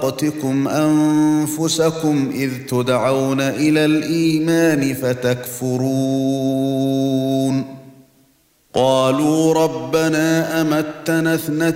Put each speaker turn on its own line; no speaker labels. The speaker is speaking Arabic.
أَنفُسَكُمْ إِذْ تُدْعَوْنَ إِلَى الْإِيمَانِ فَتَكْفُرُونَ قَالُوا رَبَّنَا أَمَتَّنَا اثْنَتَيْنِ